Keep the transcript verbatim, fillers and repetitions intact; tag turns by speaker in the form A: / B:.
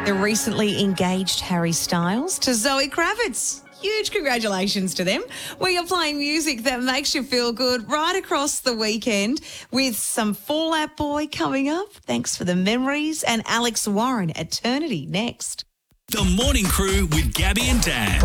A: The recently engaged Harry Styles to Zoe Kravitz. Huge congratulations to them. We are playing music that makes you feel good right across the weekend with some Fall Out Boy coming up. Thanks for the memories. And Alex Warren, Eternity, next.
B: The Morning Crew with Gabby and Dan.